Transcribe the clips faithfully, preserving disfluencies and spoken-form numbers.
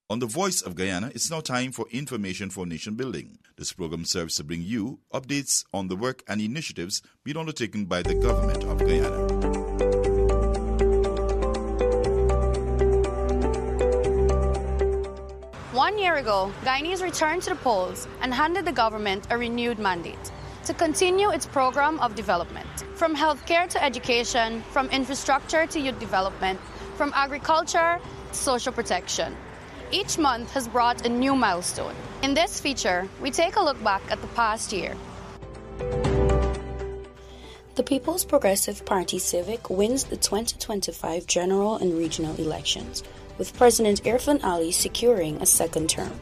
On The Voice of Guyana, it's now time for Information for Nation Building. This program serves to bring you updates on the work and initiatives being undertaken by the government of Guyana. One year ago, Guyanese returned to the polls and handed the government a renewed mandate to continue its program of development. From healthcare to education, from infrastructure to youth development, from agriculture to social protection. Each month has brought a new milestone. In this feature, we take a look back at the past year. The People's Progressive Party Civic wins the twenty twenty-five general and regional elections, with President Irfaan Ali securing a second term.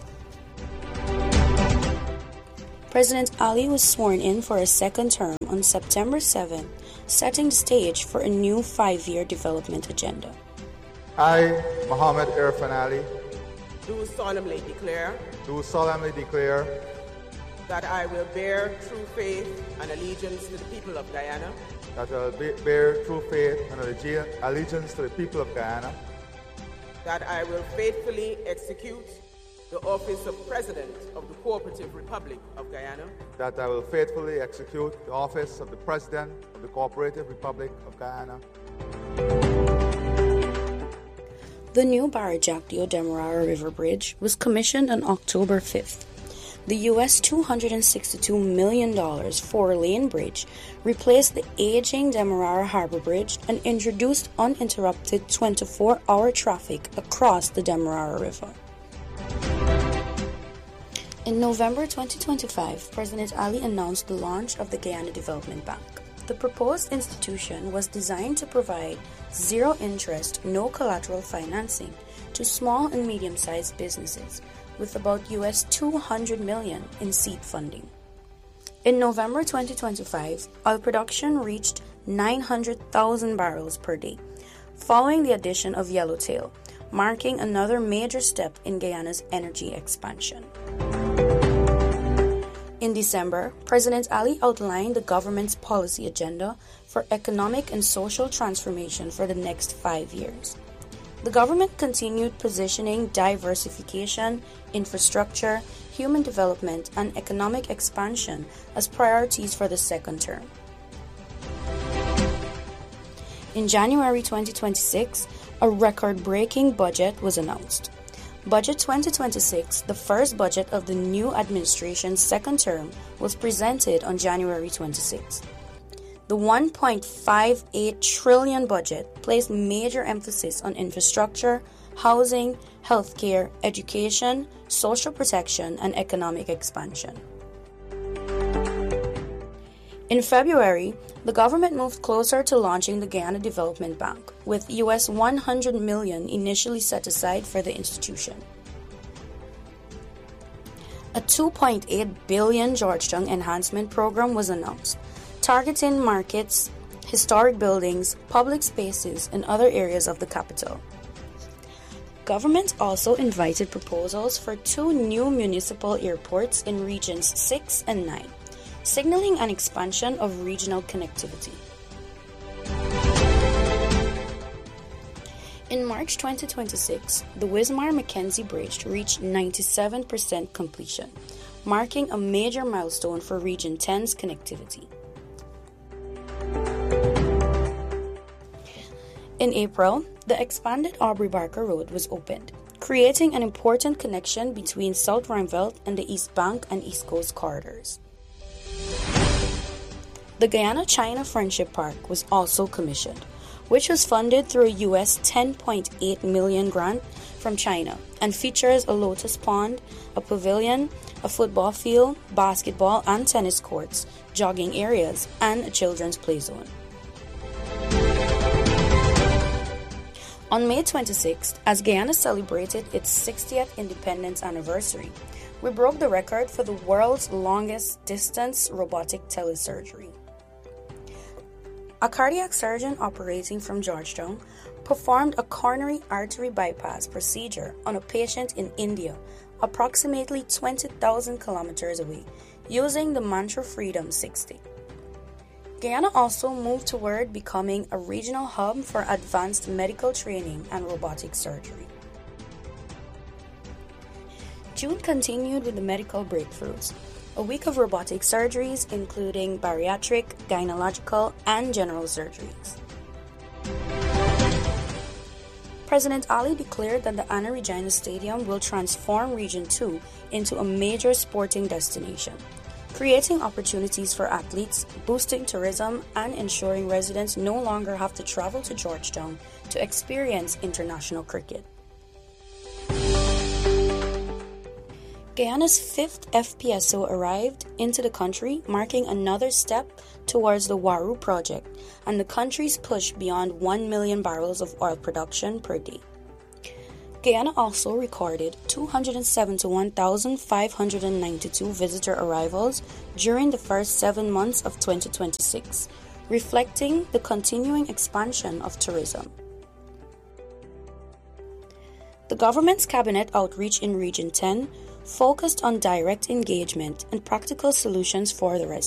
President Ali was sworn in for a second term on September seventh, setting the stage for a new five-year development agenda. I, Muhammad Irfaan Ali, do solemnly declare do solemnly declare that I will bear true faith and allegiance to the people of Guyana, that I will be, bear true faith and allegiance to the people of Guyana, that I will faithfully execute the office of President of the Cooperative Republic of Guyana, that I will faithfully execute the office of the President of the Cooperative Republic of Guyana. The new Barajak-Demerara River Bridge was commissioned on October fifth. The U S two hundred sixty-two million dollars four-lane bridge replaced the aging Demerara Harbor Bridge and introduced uninterrupted twenty-four hour traffic across the Demerara River. In November twenty twenty-five, President Ali announced the launch of the Guyana Development Bank. The proposed institution was designed to provide zero-interest, no-collateral financing to small and medium-sized businesses, with about U S two hundred million dollars in seed funding. In November twenty twenty-five, oil production reached nine hundred thousand barrels per day, following the addition of Yellowtail, marking another major step in Guyana's energy expansion. In December, President Ali outlined the government's policy agenda for economic and social transformation for the next five years. The government continued positioning diversification, infrastructure, human development, and economic expansion as priorities for the second term. In January twenty twenty-six, a record-breaking budget was announced. Budget twenty twenty-six, the first budget of the new administration's second term, was presented on January twenty-sixth. The one point five eight trillion dollars budget placed major emphasis on infrastructure, housing, healthcare, education, social protection, and economic expansion. In February, the government moved closer to launching the Guyana Development Bank, with U S one hundred million dollars initially set aside for the institution. A two point eight billion dollars Georgetown Enhancement Program was announced, targeting markets, historic buildings, public spaces, and other areas of the capital. Government also invited proposals for two new municipal airports in Regions six and nine, signaling an expansion of regional connectivity. In March twenty twenty-six, the Wismar-Mackenzie Bridge reached ninety-seven percent completion, marking a major milestone for Region ten's connectivity. In April, the expanded Aubrey Barker Road was opened, creating an important connection between South Ruimveldt and the East Bank and East Coast corridors. The Guyana-China Friendship Park was also commissioned, which was funded through a U S ten point eight million dollars grant from China and features a lotus pond, a pavilion, a football field, basketball and tennis courts, jogging areas, and a children's play zone. On May twenty-sixth, as Guyana celebrated its sixtieth independence anniversary, we broke the record for the world's longest distance robotic telesurgery. A cardiac surgeon operating from Georgetown performed a coronary artery bypass procedure on a patient in India, approximately twenty thousand kilometers away, using the Mantra Freedom sixty. Guyana also moved toward becoming a regional hub for advanced medical training and robotic surgery. June continued with the medical breakthroughs. A week of robotic surgeries, including bariatric, gynecological, and general surgeries. President Ali declared that the Anna Regina Stadium will transform Region two into a major sporting destination, creating opportunities for athletes, boosting tourism, and ensuring residents no longer have to travel to Georgetown to experience international cricket. Guyana's fifth F P S O arrived into the country, marking another step towards the Waru project and the country's push beyond one million barrels of oil production per day. Guyana also recorded two hundred seventy-one thousand five hundred ninety-two visitor arrivals during the first seven months of twenty twenty-six, reflecting the continuing expansion of tourism. The government's cabinet outreach in Region ten focused on direct engagement and practical solutions for the residents.